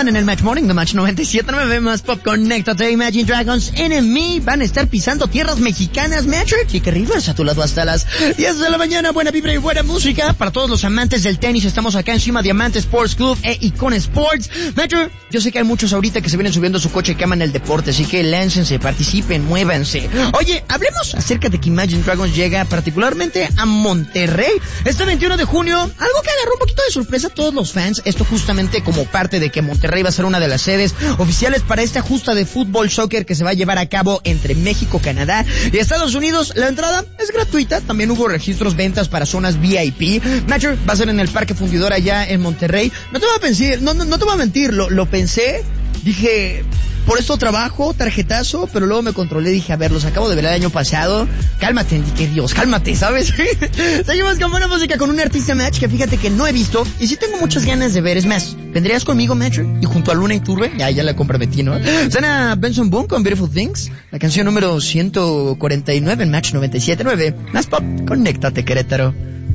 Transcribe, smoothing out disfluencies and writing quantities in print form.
Llaman en el Match Morning de Match 97.9 más pop. Conéctate. Imagine Dragons Enemy van a estar pisando tierras mexicanas. Matrix y que Rivers a tu lado hasta las 10 de la mañana. Buena vibra y buena música para todos los amantes del tenis. Estamos acá encima Diamante Sports Club e Icon Sports. Matrix, yo sé que hay muchos ahorita que se vienen subiendo su coche que aman el deporte, así que láncense, participen, muévanse. Oye, hablemos acerca de que Imagine Dragons llega particularmente a Monterrey este 21 de junio, algo que agarró un poquito de sorpresa a todos los fans. Esto justamente como parte de que Monterrey va a ser una de las sedes oficiales para esta justa de fútbol soccer que se va a llevar a cabo entre México, Canadá y Estados Unidos. La entrada es gratuita, también hubo registros, ventas para zonas VIP. Matcher va a ser en el Parque Fundidor allá en Monterrey. No te voy a mentir, lo pensé, dije, por esto trabajo, tarjetazo, pero luego me controlé, dije, a ver, los acabo de ver el año pasado. Cálmate, Enrique Dios, cálmate, ¿sabes? Seguimos con buena música con un artista, Match, que fíjate que no he visto y sí tengo muchas ganas de ver. Es más, ¿vendrías conmigo, Match? Y junto a Luna y Turbe, ya la comprometí, ¿no? Suena Benson Boone con Beautiful Things, la canción número 149 en Match 97.9. Más pop, conéctate, Querétaro.